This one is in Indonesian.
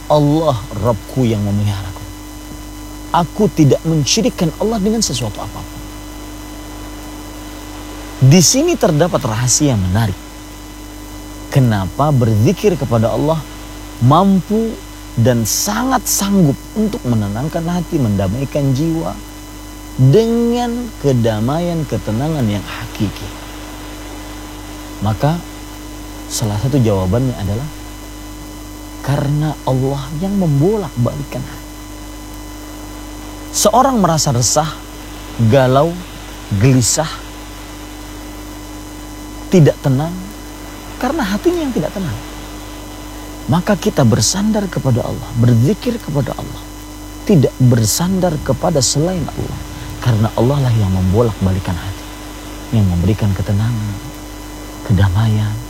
Allah Rabbku yang memeliharaku. Aku tidak mensyirikkan Allah dengan sesuatu apapun. Di sini terdapat rahasia menarik. Kenapa berzikir kepada Allah mampu dan sangat sanggup untuk menenangkan hati, mendamaikan jiwa dengan kedamaian, ketenangan yang hakiki. Maka salah satu jawabannya adalah karena Allah yang membolak-balikkan hati. Seorang merasa resah, galau, gelisah, tidak tenang karena hatinya yang tidak tenang. Maka kita bersandar kepada Allah, berzikir kepada Allah, tidak bersandar kepada selain Allah, karena Allah lah yang membolak-balikan hati, yang memberikan ketenangan, kedamaian,